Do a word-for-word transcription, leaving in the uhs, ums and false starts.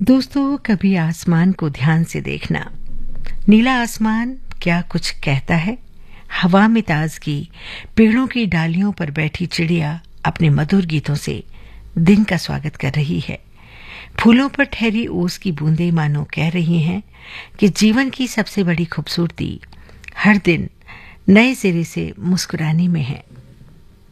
दोस्तों, कभी आसमान को ध्यान से देखना। नीला आसमान क्या कुछ कहता है। हवा में ताजगी, पेड़ों की डालियों पर बैठी चिड़िया अपने मधुर गीतों से दिन का स्वागत कर रही है। फूलों पर ठहरी ओस की बूंदें मानो कह रही हैं कि जीवन की सबसे बड़ी खूबसूरती हर दिन नए सिरे से मुस्कुराने में है।